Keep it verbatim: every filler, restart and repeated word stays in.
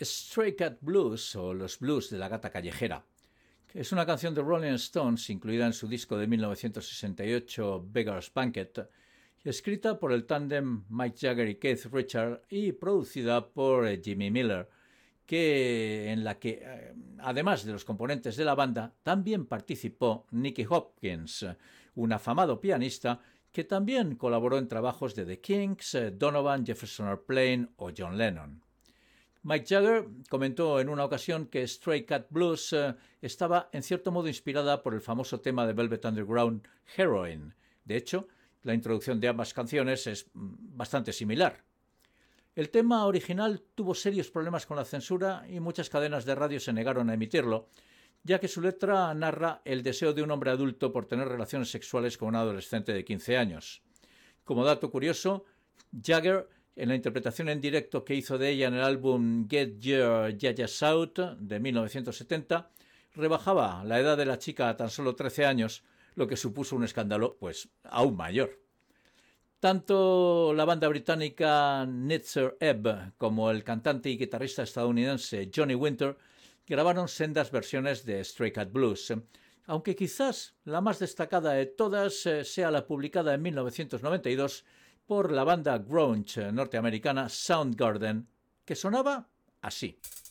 Stray Cat Blues o Los Blues de la Gata Callejera, que es una canción de Rolling Stones incluida en su disco de mil novecientos sesenta y ocho Beggar's Banquet y escrita por el tándem Mick Jagger y Keith Richards y producida por Jimmy Miller, que, en la que, además de los componentes de la banda, también participó Nicky Hopkins, un afamado pianista que también colaboró en trabajos de The Kinks, Donovan, Jefferson Airplane o John Lennon. Mick Jagger comentó en una ocasión que Stray Cat Blues eh, estaba en cierto modo inspirada por el famoso tema de Velvet Underground, Heroin. De hecho, la introducción de ambas canciones es bastante similar. El tema original tuvo serios problemas con la censura y muchas cadenas de radio se negaron a emitirlo, ya que su letra narra el deseo de un hombre adulto por tener relaciones sexuales con un adolescente de quince años. Como dato curioso, Jagger, en la interpretación en directo que hizo de ella en el álbum Get Your Yayas Out de mil novecientos setenta, rebajaba la edad de la chica a tan solo trece años, lo que supuso un escándalo pues aún mayor. Tanto la banda británica Nitzer Ebb como el cantante y guitarrista estadounidense Johnny Winter grabaron sendas versiones de Stray Cat Blues, aunque quizás la más destacada de todas sea la publicada en mil novecientos noventa y dos por la banda grunge norteamericana Soundgarden, que sonaba así.